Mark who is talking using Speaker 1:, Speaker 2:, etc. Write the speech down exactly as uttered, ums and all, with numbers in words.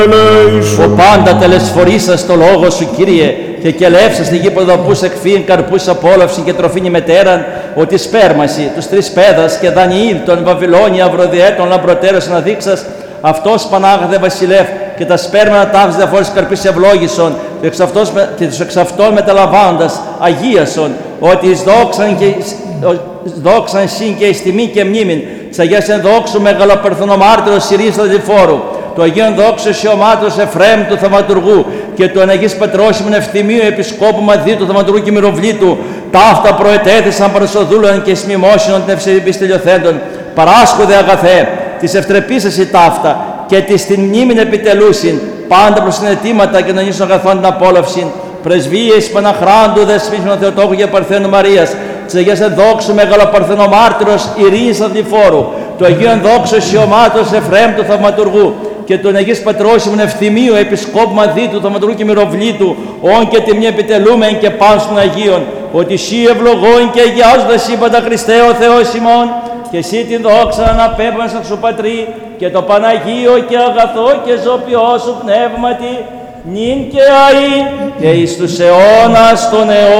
Speaker 1: Που πάντα τελεσφορήσας το λόγο σου, Κύριε, και κελεύσας τη γη ποδοπούς εκφύν καρπούς απόλαυση και τροφήνη μετέραν, ότι σπέρμαση τους τρεις πέδας και Δανιήλ των Βαβυλώνια Αυροδιέτων λαμπροτέρος αναδείξας, αυτός Πανάγαθε βασιλεύ και τα σπέρμενα τάφης διαφόρες καρπής ευλόγησον και τους εξ αυτών μεταλαμβάνοντας αγίασον, ότι εις δόξαν, και, δόξαν συν και εις τιμή και μνήμην της Αγίας ενδόξου μεγαλοπερθονομάρτυρος Συρίας Λαδιφόρου, του Αγίων δόξου Σιωμάτρος Εφραίμ του Θαυματουργού και του Αναγής Πετρόσιμων Ευθυμίου Επισκόπου Μαδίου του Θαυματουργού και Μυροβλήτου, ταύτα προετέθησαν παρασοδούλων και σμιμώσινων την ευσεβήπης τελειοθέντων, παράσχουδε αγαθέ, της ευτρεπίσας η ταύτα και της την μνήμην επιτελούσιν, πάντα προς συναιτήματα και των ίσων αγαθών την απόλαυσιν, πρεσβείες Παναχράντου Δεσπίσμενου Θεοτόκου και Παρθένου Μαρίας, της Αγίας Ενδόξου Μεγαλοπαρθενομάρτυρος Ειρήνης Αδληφόρου, του Αγίου Ενδόξου Σιωμάτρος Εφραίμ του Θαυματουργού και του Αγίας Πατρόσιμων Ευθυμίου Επισκόπου Μαδίου του Θαυματουργού και Μυροβλήτου, όν και τιμνή επιτελούμεν και πάνς των Αγίων, ότι εσύ ευλογών και αγιάζοντας είπαντα Χριστέ ο Θεός ημών, και εσύ την δόξα αναπέμπανσα σου Πατρί και το Παναγίο και αγαθό και ζωπιό σου πνεύματι, νυν και αΐ και εις τους αιώνας των αιώνων.